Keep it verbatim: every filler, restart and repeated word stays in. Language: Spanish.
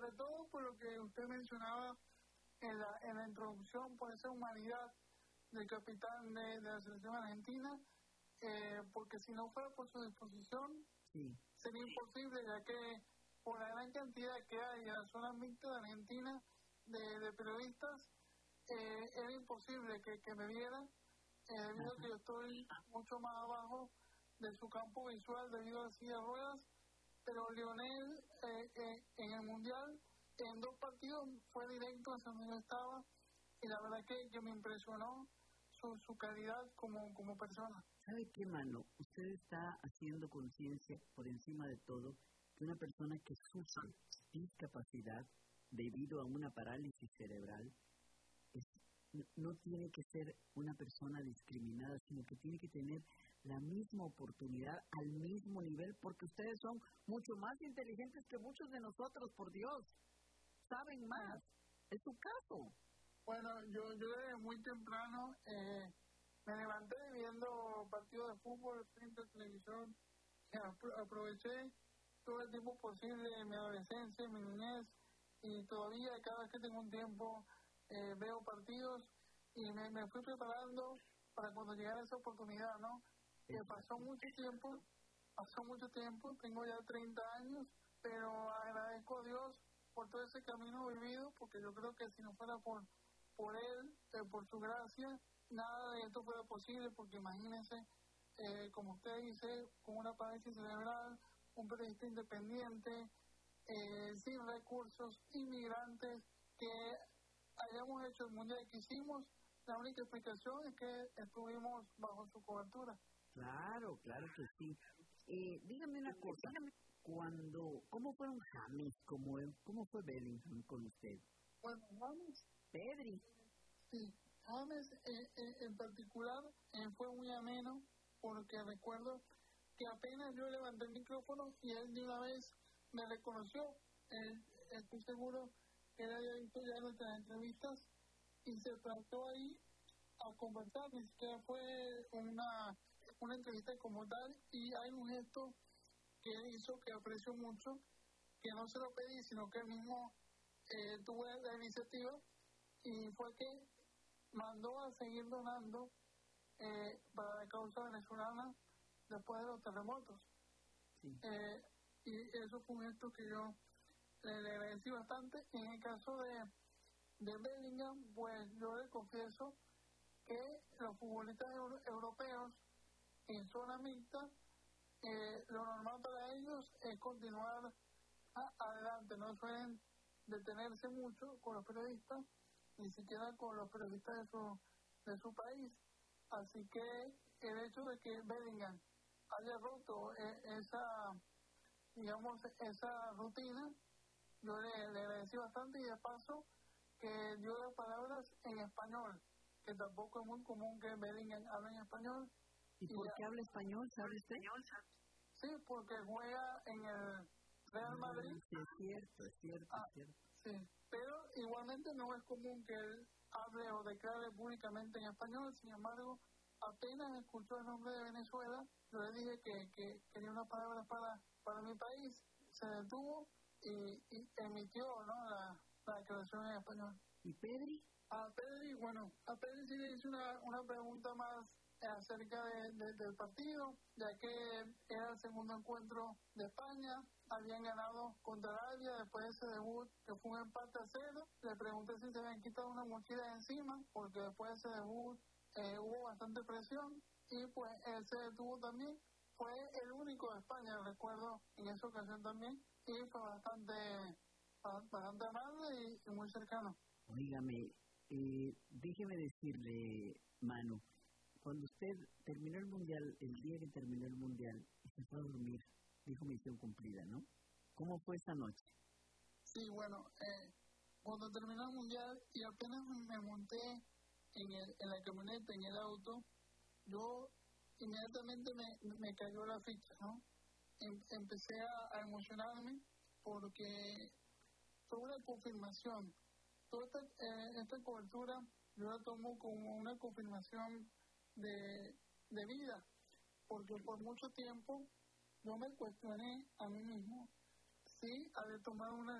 sobre todo por lo que usted mencionaba en la, en la introducción, por esa humanidad del capitán de, de la selección argentina, eh, porque si no fuera por su disposición, sí. sería imposible, ya que por la gran cantidad que hay en la zona mixta de Argentina de, de periodistas, eh, era imposible que, que me vieran, eh, debido a que yo estoy mucho más abajo de su campo visual debido a la silla de ruedas, pero Lionel eh, eh, en el Mundial, en dos partidos, fue directo hacia donde yo estaba, y la verdad que, que me impresionó su, su calidad como, como persona. ¿Sabe qué, mano? Usted está haciendo conciencia por encima de todo que una persona que sufre discapacidad debido a una parálisis cerebral es, no, no tiene que ser una persona discriminada, sino que tiene que tener la misma oportunidad al mismo nivel, porque ustedes son mucho más inteligentes que muchos de nosotros, por Dios. Saben más. Es su caso. Bueno, yo, yo desde muy temprano eh, me levanté viendo partidos de fútbol frente a televisión. Apro- aproveché todo el tiempo posible en mi adolescencia, en mi niñez, y todavía cada vez que tengo un tiempo eh, veo partidos y me, me fui preparando para cuando llegara esa oportunidad, ¿no? Que pasó mucho tiempo, pasó mucho tiempo, tengo ya treinta años, pero agradezco a Dios por todo ese camino vivido, porque yo creo que si no fuera por, por Él, eh, por su gracia, nada de esto fuera posible, porque imagínense, eh, como usted dice, con una parálisis cerebral, un periodista independiente, eh, sin recursos, inmigrantes, que hayamos hecho el mundial que hicimos, la única explicación es que estuvimos bajo su cobertura. Claro, claro que sí. Eh, dígame una cosa, cuando, ¿cómo fueron James? ¿Cómo, cómo fue Bellingham con usted? Bueno, James, Pedri. sí, James eh, eh, en particular eh, fue muy ameno, porque recuerdo que apenas yo levanté el micrófono y él de una vez me reconoció. Eh, estoy seguro que él había visto ya nuestras entrevistas y se plantó ahí a conversar, ni siquiera fue una, una entrevista como tal, y hay un gesto que él hizo que aprecio mucho, que no se lo pedí, sino que él mismo eh, tuvo la iniciativa, y fue que mandó a seguir donando eh, para la causa venezolana después de los terremotos. Sí. Eh, y eso fue un gesto que yo le, le agradecí bastante. En el caso de, de Bellingham, pues yo le confieso que los futbolistas euro, europeos en zona mixta, eh, lo normal para ellos es continuar a, adelante, no suelen detenerse mucho con los periodistas, ni siquiera con los periodistas de su, de su país. Así que el hecho de que Bellingham haya roto eh, esa, digamos, esa rutina, yo le, le agradecí bastante, y de paso que dio las palabras en español, que tampoco es muy común que Bellingham hable en español. ¿Y, ¿Y por qué habla español, sabe usted? Sí, porque juega en el Real Madrid. Sí, es cierto, es cierto, ah, es cierto. Sí, pero igualmente no es común que él hable o declare públicamente en español. Sin embargo, apenas escuchó el nombre de Venezuela, yo le dije que, que quería unas palabras para, para mi país, se detuvo y, y emitió, ¿no?, la, la declaración en español. ¿Y Pedri? A Pedri, bueno, a Pedri sí le hice una, una pregunta más acerca de, de, del partido, ya que era el segundo encuentro de España, habían ganado contra Arabia después de ese debut que fue un empate a cero. Le pregunté si se habían quitado una mochila de encima, porque después de ese debut eh, hubo bastante presión, y pues él se detuvo también. Fue el único de España, recuerdo, en esa ocasión también, y fue bastante, bastante amable y, y muy cercano. Óigame, eh, déjeme decirle, Manu, cuando usted terminó el mundial, el día que terminó el mundial, y se fue a dormir, dijo misión cumplida, ¿no? ¿Cómo fue esa noche? Sí, bueno, eh, cuando terminó el mundial y apenas me monté en, el, en la camioneta, en el auto, yo inmediatamente me, me cayó la ficha, ¿no? Em, empecé a, a emocionarme, porque fue una confirmación. Toda esta, eh, esta cobertura yo la tomo como una confirmación de, de vida, porque por mucho tiempo yo me cuestioné a mí mismo si haber tomado una